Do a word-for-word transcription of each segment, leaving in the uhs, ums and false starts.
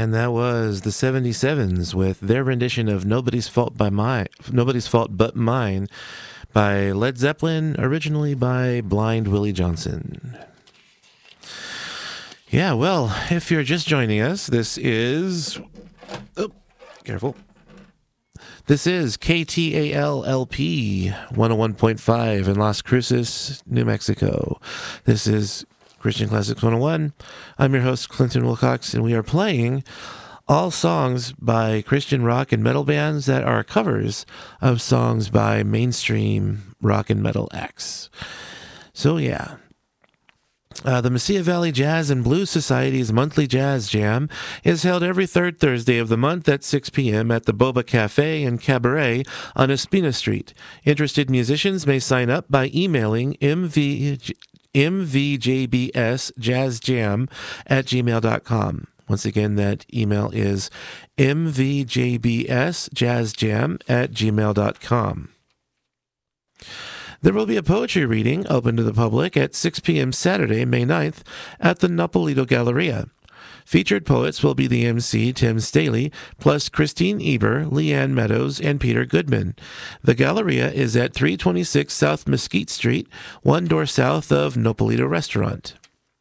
And that was the seventy-sevens with their rendition of Nobody's Fault by My Nobody's Fault But Mine by Led Zeppelin, originally by Blind Willie Johnson. Yeah, well, if you're just joining us, this is oh, careful. This is K T A L L P one oh one point five in Las Cruces, New Mexico. This is Christian Classics one oh one. I'm your host, Clinton Wilcox, and we are playing all songs by Christian rock and metal bands that are covers of songs by mainstream rock and metal acts. So, yeah. Uh, the Mesilla Valley Jazz and Blues Society's monthly jazz jam is held every third Thursday of the month at six p.m. at the Boba Cafe and Cabaret on Espina Street. Interested musicians may sign up by emailing mv, mvjbsjazzjam at gmail dot com. Once again, that email is mvjbsjazzjam at gmail dot com. There will be a poetry reading open to the public at six p.m. Saturday, May ninth, at the Napolito Galleria. Featured poets will be the M C, Tim Staley, plus Christine Eber, Leanne Meadows, and Peter Goodman. The Galleria is at three twenty-six South Mesquite Street, one door south of Napolito Restaurant.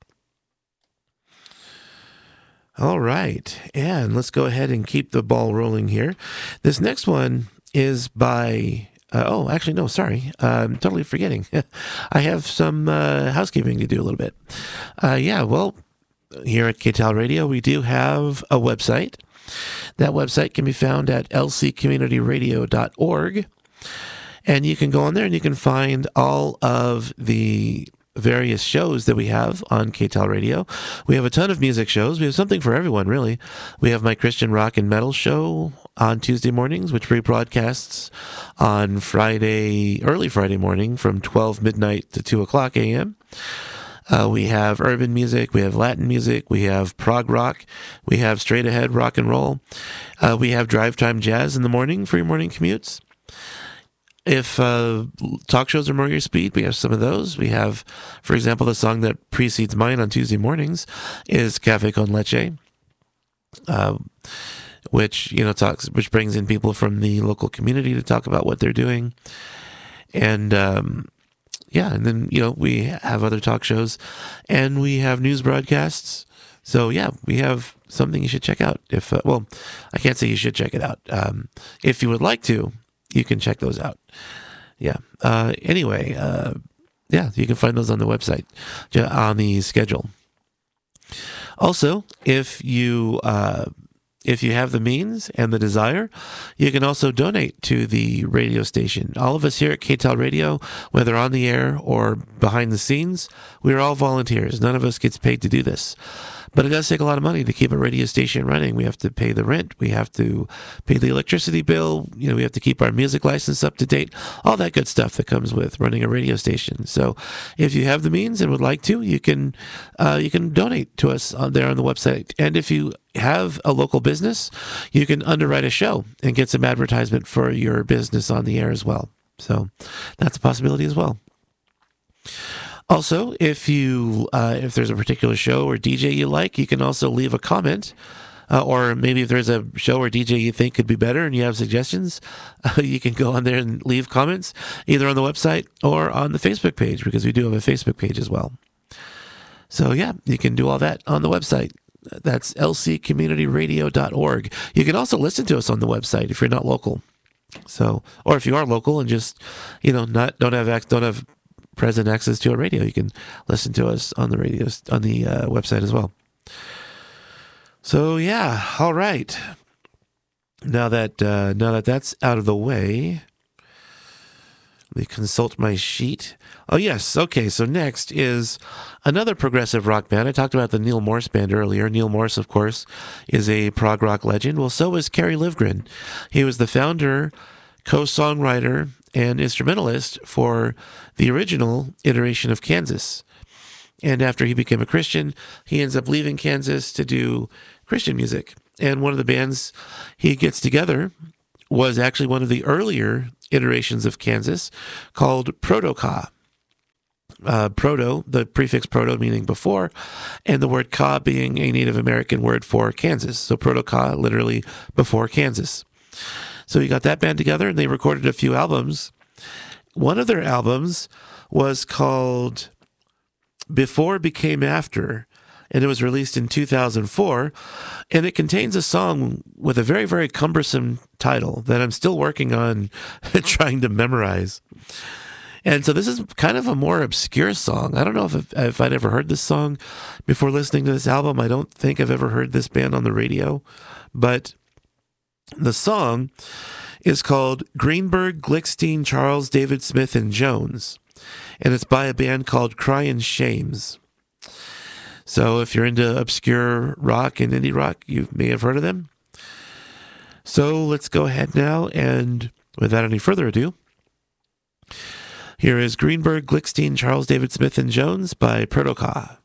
All right, and let's go ahead and keep the ball rolling here. This next one is by... Uh, oh, actually, no, sorry. Uh, I'm totally forgetting. I have some uh, housekeeping to do a little bit. Uh, yeah, well, here at K T A L Radio, we do have a website. That website can be found at l c community radio dot org. And you can go on there and you can find all of the various shows that we have on K T A L Radio. We have a ton of music shows. We have something for everyone, really. We have my Christian rock and metal show on Tuesday mornings, which rebroadcasts on Friday, early Friday morning from twelve midnight to two o'clock a.m. Uh, we have urban music, we have Latin music, we have prog rock, we have straight ahead rock and roll. Uh, we have drive time jazz in the morning for your morning commutes. If uh, talk shows are more your speed, we have some of those. We have, for example, the song that precedes mine on Tuesday mornings is Café con Leche, uh, which you know talks, which brings in people from the local community to talk about what they're doing, and um, yeah, and then you know we have other talk shows, and we have news broadcasts. So yeah, we have something you should check out. If uh, well, I can't say you should check it out. Um, if you would like to, you can check those out. Yeah. Uh, anyway, uh, yeah, you can find those on the website, on the schedule. Also, if you uh, if you have the means and the desire, you can also donate to the radio station. All of us here at K T A L Radio, whether on the air or behind the scenes, we are all volunteers. None of us gets paid to do this. But it does take a lot of money to keep a radio station running. We have to pay the rent. We have to pay the electricity bill. You know, we have to keep our music license up to date. All that good stuff that comes with running a radio station. So, if you have the means and would like to, you can uh, you can donate to us on there on the website. And if you have a local business, you can underwrite a show and get some advertisement for your business on the air as well. So, that's a possibility as well. Also, if you uh, if there's a particular show or D J you like, you can also leave a comment. Uh, or maybe if there's a show or D J you think could be better and you have suggestions, uh, you can go on there and leave comments, either on the website or on the Facebook page, because we do have a Facebook page as well. So yeah, you can do all that on the website. That's l c community radio dot org. You can also listen to us on the website if you're not local. So, or if you are local and just, you know, not don't have don't have present access to a radio, you can listen to us on the radio on the uh, website as well. So yeah, all right. Now that uh, now that that's out of the way, let me consult my sheet. Oh yes, okay. So next is another progressive rock band. I talked about the Neil Morse band earlier. Neil Morse, of course, is a prog rock legend. Well, so is Kerry Livgren. He was the founder, co-songwriter, and instrumentalist for the original iteration of Kansas. And after he became a Christian, he ends up leaving Kansas to do Christian music. And one of the bands he gets together was actually one of the earlier iterations of Kansas called Proto-Ka. uh, proto, the prefix proto meaning before, and the word Ka being a Native American word for Kansas. So Proto-Ka, literally before Kansas. So you got that band together, and they recorded a few albums. One of their albums was called Before Became After, and it was released in two thousand four, and it contains a song with a very, very cumbersome title that I'm still working on trying to memorize. And so this is kind of a more obscure song. I don't know if if I'd ever heard this song before listening to this album. I don't think I've ever heard this band on the radio, but the song is called Greenberg, Glickstein, Charles, David Smith, and Jones, and it's by a band called Cryin' Shames. So if you're into obscure rock and indie rock, you may have heard of them. So let's go ahead now, and without any further ado, here is Greenberg, Glickstein, Charles, David Smith, and Jones by Proto-Ka.